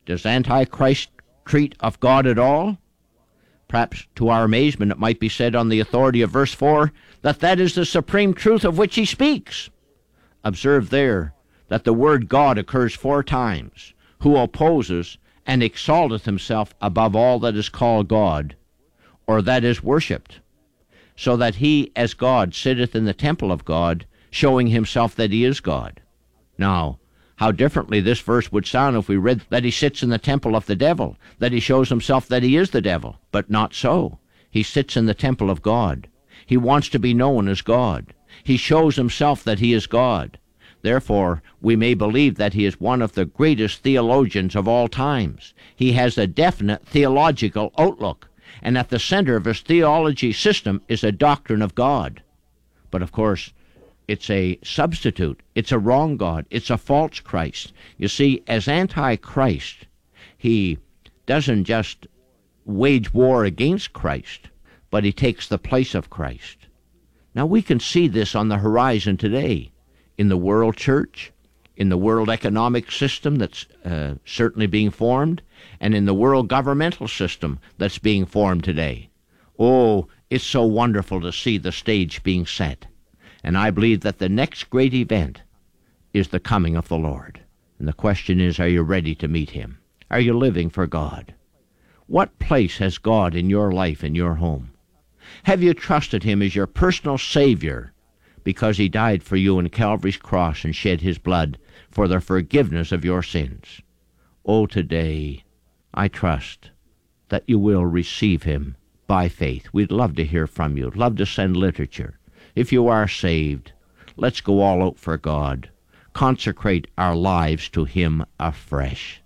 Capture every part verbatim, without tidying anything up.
Does Antichrist treat of God at all? Perhaps to our amazement it might be said on the authority of verse four that that is the supreme truth of which he speaks. Observe there that the word God occurs four times, who opposes and exalteth himself above all that is called God, or that is worshipped, so that he as God sitteth in the temple of God, showing himself that he is God. Now, how differently this verse would sound if we read that he sits in the temple of the devil, that he shows himself that he is the devil. But not so. He sits in the temple of God. He wants to be known as God. He shows himself that he is God. Therefore, we may believe that he is one of the greatest theologians of all times. He has a definite theological outlook, and at the center of his theology system is a doctrine of God. But of course, it's a substitute. It's a wrong God. It's a false Christ. You see, as Antichrist, he doesn't just wage war against Christ, but he takes the place of Christ. Now, we can see this on the horizon today in the world church, in the world economic system that's uh, certainly being formed, and in the world governmental system that's being formed today. Oh, it's so wonderful to see the stage being set. And I believe that the next great event is the coming of the Lord. And the question is, are you ready to meet him? Are you living for God? What place has God in your life, in your home? Have you trusted him as your personal Savior because he died for you on Calvary's cross and shed his blood for the forgiveness of your sins? Oh, today, I trust that you will receive him by faith. We'd love to hear from you, love to send literature. If you are saved, let's go all out for God. Consecrate our lives to him afresh.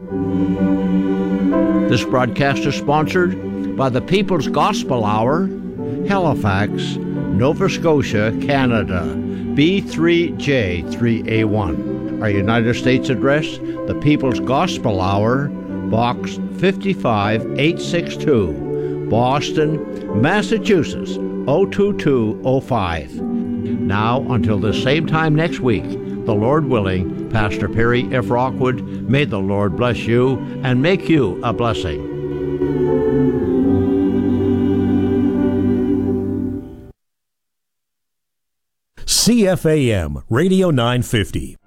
This broadcast is sponsored by the People's Gospel Hour, Halifax, Nova Scotia, Canada, B three J three A one. Our United States address, the People's Gospel Hour, Box five eight six two, Boston, Massachusetts, oh two two oh five. Now, until the same time next week, the Lord willing, Pastor Perry F. Rockwood, may the Lord bless you and make you a blessing. C F A M Radio nine fifty.